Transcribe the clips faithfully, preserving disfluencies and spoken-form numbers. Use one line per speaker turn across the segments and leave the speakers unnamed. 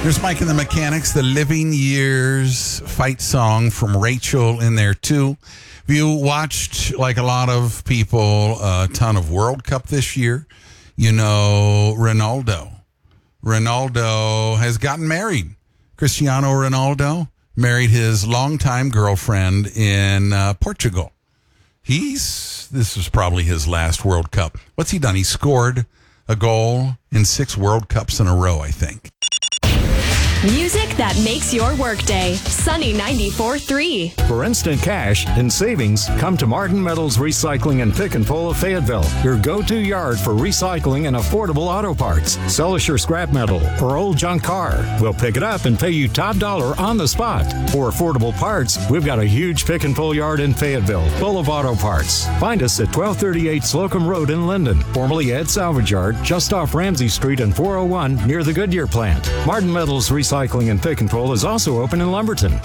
There's Mike and the Mechanics, the Living Years fight song from Rachel in there, too. If you watched, like a lot of people, a ton of World Cup this year, you know Ronaldo. Ronaldo has gotten married. Cristiano Ronaldo married his longtime girlfriend in uh, Portugal. He's, this was probably his last World Cup. What's he done? He scored a goal in six World Cups in a row, I think.
Music that makes your workday. Sunny ninety-four point three.
For instant cash and savings, come to Martin Metals Recycling and Pick and Pull of Fayetteville, your go-to yard for recycling and affordable auto parts. Sell us your scrap metal or old junk car. We'll pick it up and pay you top dollar on the spot. For affordable parts, we've got a huge pick and pull yard in Fayetteville, full of auto parts. Find us at twelve thirty-eight Slocum Road in Linden, formerly Ed Salvage Yard, just off Ramsey Street and four oh one near the Goodyear plant. Martin Metals Recycling Recycling and Pick and Pull is also open in Lumberton.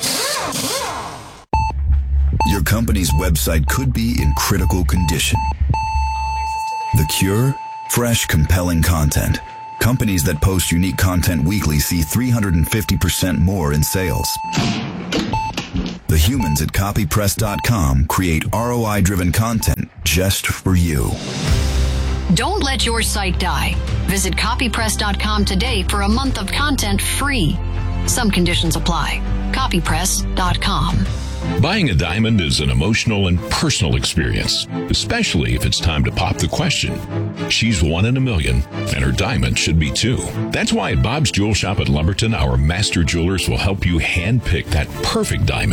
Your company's website could be in critical condition. The cure? Fresh, compelling content. Companies that post unique content weekly see three hundred fifty percent more in sales. The humans at copy press dot com create R O I-driven content just for you.
Don't let your site die. Visit copy press dot com today for a month of content free. Some conditions apply. copy press dot com.
Buying a diamond is an emotional and personal experience, especially if it's time to pop the question. She's one in a million, and her diamond should be too. That's why at Bob's Jewel Shop at Lumberton, our master jewelers will help you handpick that perfect diamond.